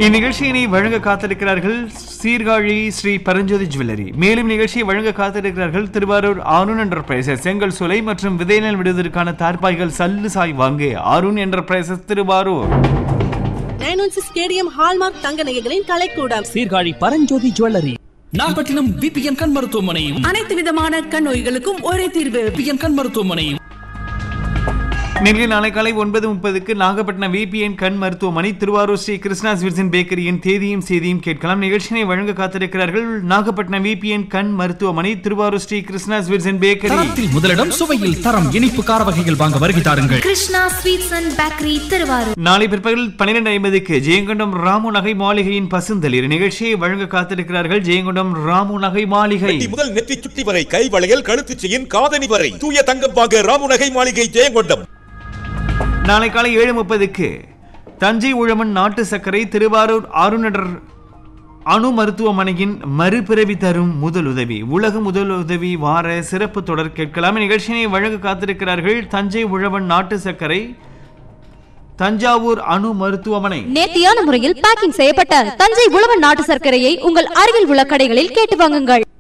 இந்நிகழ்ச்சியினை வழங்க காத்திருக்கிறார்கள் சீர்காழி ஸ்ரீ பரஞ்சோதி ஜுவல்லரி. மேலும் நிகழ்ச்சியை வழங்க காத்திருக்கிறார்கள் திருவாரூர் ஆருண் என்டர்பிரைசஸ். செங்கல் சூளை மற்றும் விதைநெல் விடுவதற்கான தார்பாய்கள் சல்லு சாய் வாங்க Arun enterprises Thiruvarur. 916 stadium hallmark தங்க நகைகளின் கலைக்கூடம் சீர்காழி பரஞ்சோதி ஜுவல்லரி. நாகப்பட்டினம் பிபிஎன் கண் மருத்துவமனையும் அனைத்து விதமான கண் நோய்களுக்கும் ஒரே தீர்வு பிபிஎன் கண் மருத்துவமனையும். நிலையில் நாளை காலை 9:30 நாகப்பட்டினம் விபிஎன் கண் மருத்துவமனை திருவாரூர் ஸ்ரீ கிருஷ்ணா ஸ்வீட்ஸ் பேக்கரியின் தேதியும் செய்தியும் கேட்கலாம். நிகழ்ச்சியை வழங்க காத்திருக்கிறார்கள் நாகப்பட்டினம் விபிஎன் கண் மருத்துவமனை திருவாரூர் ஸ்ரீ கிருஷ்ணா ஸ்வீட்ஸ் பேக்கரி. முதலிடம் சுவையில் தரம் இனிப்பு கார வகைகள் வாங்க வருகை தாருங்கள். Krishna sweets and bakery Thiruvarur. நாளை பிற்பகல் 12:50 ஜெயங்கொண்டம் ராமு நகை மாளிகையின் பசுந்தளிர் நிகழ்ச்சியை வழங்க காத்திருக்கிறார்கள் ஜெயங்கொண்டம் ராமு நகை மாளிகை. முதல் நெற்றி சுட்டி வரை கை வளையல் கழுத்து செயின் காதணி வரை தூய தங்கம் வாங்க ராமு நகை மாளிகை ஜெயங்கொண்டம். நாளை காலை 7:30 தஞ்சை உழவன் நாட்டு சர்க்கரை திருவாரூர் ஆருணர் அணு மருத்துவமனையின் மறுபிறவி தரும் முதலுதவி உலக முதலுதவி வார சிறப்பு தொடர் கேட்கலாம். நிகழ்ச்சியை வழங்க காத்திருக்கிறார்கள் தஞ்சை உழவன் நாட்டு சர்க்கரை தஞ்சாவூர் அணு மருத்துவமனை. நேர்த்தியான முறையில் பேக்கிங் செய்யப்பட்ட தஞ்சை உழவன் நாட்டு சர்க்கரையை உங்கள் அருகில் உள்ள கடைகளில் கேட்டு வாங்குங்கள்.